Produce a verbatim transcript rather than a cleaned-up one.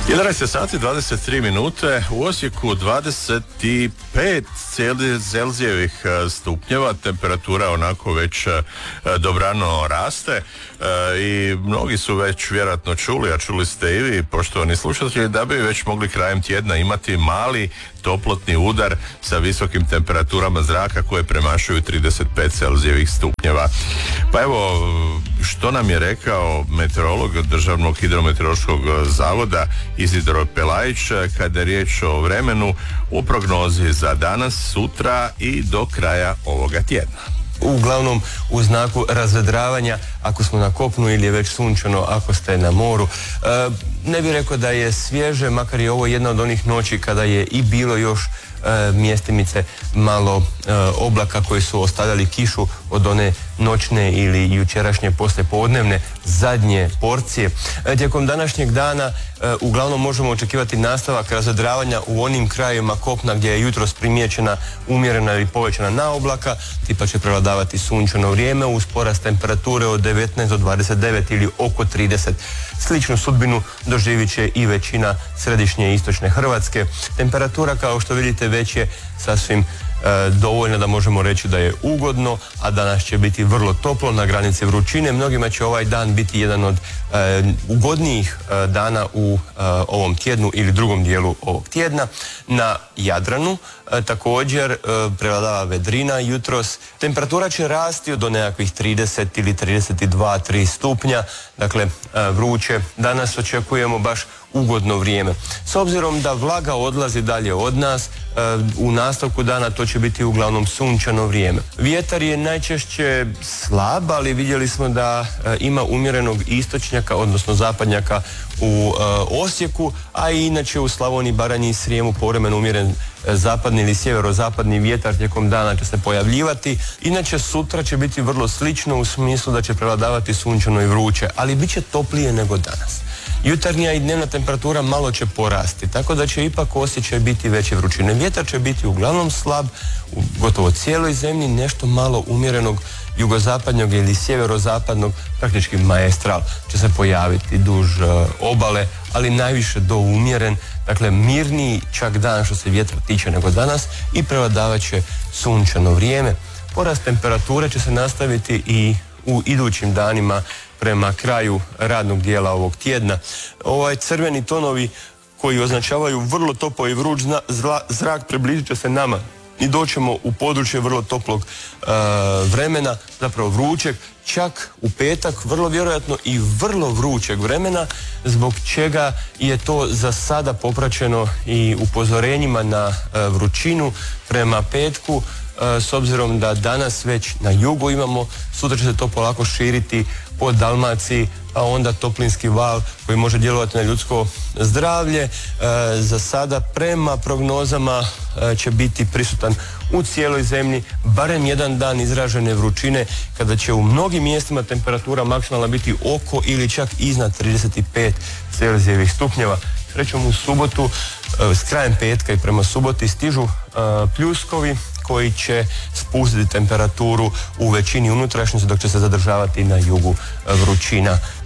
jedanaest sati dvadeset tri minute, u Osijeku dvadeset pet Celzijevih stupnjeva, temperatura onako već dobrano raste i mnogi su već vjerojatno čuli, a čuli ste i vi, poštovani slušatelji, da bi već mogli krajem tjedna imati mali toplotni udar sa visokim temperaturama zraka koje premašuju trideset pet Celzijevih stupnjeva. Pa evo, što nam je rekao meteorolog Državnog hidrometeorološkog zavoda Izidor Pelajić kada je riječ o vremenu u prognozi za danas, sutra i do kraja ovoga tjedna. Uglavnom u znaku razvedravanja ako smo na kopnu ili je već sunčano ako ste na moru. E, ne bih rekao da je svježe, makar je ovo jedna od onih noći kada je i bilo još e, mjestimice malo e, oblaka koji su ostavljali kišu od one noćne ili jučerašnje poslijepodnevne zadnje porcije. E, tijekom današnjeg dana e, uglavnom možemo očekivati nastavak razvedravanja u onim krajevima kopna gdje je jutros primijećena umjerena ili povećana naoblaka, tipa će prevladavati sunčano vrijeme uz porast temperature od devetnaest do dvadeset devet ili oko trideset. Sličnu sudbinu doživit će i većina središnje i istočne Hrvatske. Temperatura, kao što vidite, već je sasvim E, dovoljno da možemo reći da je ugodno, a danas će biti vrlo toplo na granici vrućine. Mnogima će ovaj dan biti jedan od e, ugodnijih e, dana u e, ovom tjednu ili drugom dijelu ovog tjedna. Na Jadranu e, također e, prevladava vedrina jutros. Temperatura će rasti do nekakvih trideset ili trideset dva tri stupnja, dakle e, vruće. Danas očekujemo baš ugodno vrijeme. S obzirom da vlaga odlazi dalje od nas, e, u nastavku dana to će biti uglavnom sunčano vrijeme. Vjetar je najčešće slab, ali vidjeli smo da e, ima umjerenog istočnjaka, odnosno zapadnjaka u e, Osijeku, a i inače u Slavoniji, Baranji i Srijemu povremeno umjeren e, zapadni ili sjeverozapadni vjetar tijekom dana će se pojavljivati. Inače sutra će biti vrlo slično u smislu da će prevladavati sunčano i vruće, ali bit će toplije nego danas. Jutarnja i dnevna temperatura malo će porasti, tako da će ipak osjećaj biti veće vrućine. Vjetar će biti uglavnom slab, u gotovo cijeloj zemlji, nešto malo umjerenog jugozapadnog ili sjeverozapadnog, praktički maestral će se pojaviti duž uh, obale, ali najviše do umjeren, dakle mirniji čak dan što se vjetra tiče nego danas i prevladavat će sunčano vrijeme. Porast temperature će se nastaviti i u idućim danima prema kraju radnog dijela ovog tjedna. Ovaj crveni tonovi koji označavaju vrlo topao i vruć zrak približit će se nama i doćemo u područje vrlo toplog e, vremena, zapravo vrućeg, čak u petak vrlo vjerojatno i vrlo vrućeg vremena, zbog čega je to za sada popraćeno i upozorenjima na e, vrućinu prema petku. S obzirom da danas već na jugu imamo, sutra će se to polako širiti po Dalmaciji, a onda toplinski val koji može djelovati na ljudsko zdravlje. E, za sada prema prognozama e, će biti prisutan u cijeloj zemlji barem jedan dan izražene vrućine, kada će u mnogim mjestima temperatura maksimalna biti oko ili čak iznad trideset pet Celzijevih stupnjeva. Srećom u subotu, e, s krajem petka i prema suboti stižu e, pljuskovi koji će spustiti temperaturu u većini unutrašnjosti, dok će se zadržavati na jugu vrućina.